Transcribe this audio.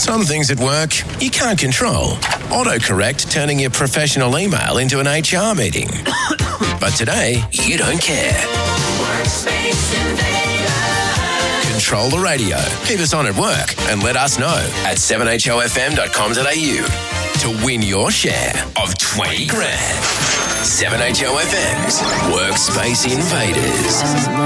Some things at work you can't control. Autocorrect turning your professional email into an HR meeting. But today, you don't care. Workspace Invader. Control the radio. Keep us on at work and let us know at 7hofm.com.au to win your share of 20 grand. 7HOFM's Workspace Invaders.